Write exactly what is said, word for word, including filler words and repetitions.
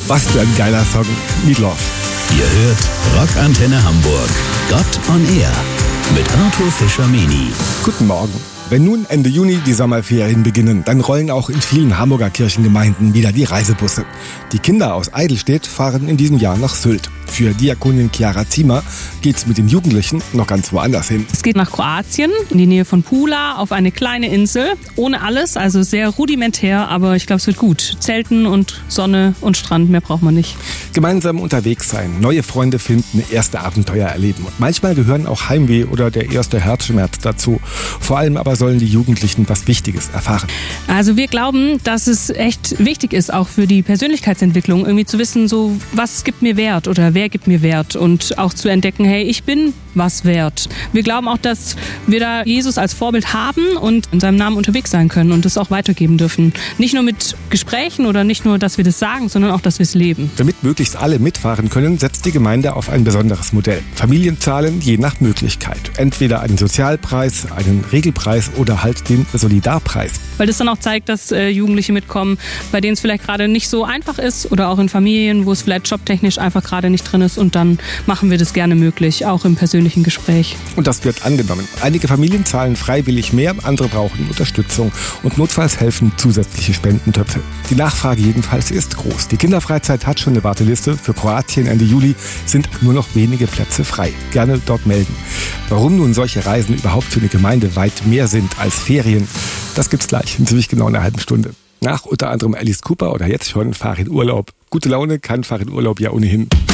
Was für ein geiler Song. Meatloaf. Ihr hört Rockantenne Hamburg. Gott on Air mit Arthur Fischer-Meni. Guten Morgen. Wenn nun Ende Juni die Sommerferien beginnen, dann rollen auch in vielen Hamburger Kirchengemeinden wieder die Reisebusse. Die Kinder aus Eidelstedt fahren in diesem Jahr nach Sylt. Für Diakonin Chiara Ziemer geht's mit den Jugendlichen noch ganz woanders hin. Es geht nach Kroatien, in die Nähe von Pula, auf eine kleine Insel. Ohne alles, also sehr rudimentär, aber ich glaube, es wird gut. Zelten und Sonne und Strand, mehr braucht man nicht. Gemeinsam unterwegs sein, neue Freunde finden, erste Abenteuer erleben. Und manchmal gehören auch Heimweh oder der erste Herzschmerz dazu. Vor allem aber sollen die Jugendlichen was Wichtiges erfahren. Also wir glauben, dass es echt wichtig ist, auch für die Persönlichkeitsentwicklung, irgendwie zu wissen, so was gibt mir Wert oder wer gibt mir Wert und auch zu entdecken, hey, ich bin was wert. Wir glauben auch, dass wir da Jesus als Vorbild haben und in seinem Namen unterwegs sein können und das auch weitergeben dürfen. Nicht nur mit Gesprächen oder nicht nur, dass wir das sagen, sondern auch, dass wir es leben. Damit möglichst alle mitfahren können, setzt die Gemeinde auf ein besonderes Modell. Familien zahlen je nach Möglichkeit. Entweder einen Sozialpreis, einen Regelpreis oder halt den Solidarpreis. Weil das dann auch zeigt, dass äh, Jugendliche mitkommen, bei denen es vielleicht gerade nicht so einfach ist oder auch in Familien, wo es vielleicht jobtechnisch einfach gerade nicht drin ist, und dann machen wir das gerne möglich, auch im persönlichen Gespräch. Und das wird angenommen. Einige Familien zahlen freiwillig mehr, andere brauchen Unterstützung und notfalls helfen zusätzliche Spendentöpfe. Die Nachfrage jedenfalls ist groß. Die Kinderfreizeit hat schon eine Warteliste. Für Kroatien Ende Juli sind nur noch wenige Plätze frei. Gerne dort melden. Warum nun solche Reisen überhaupt für eine Gemeinde weit mehr sind als Ferien, das gibt's gleich in ziemlich genau einer halben Stunde. Nach unter anderem Alice Cooper oder jetzt schon Fahr in Urlaub. Gute Laune kann Fahr in Urlaub ja ohnehin.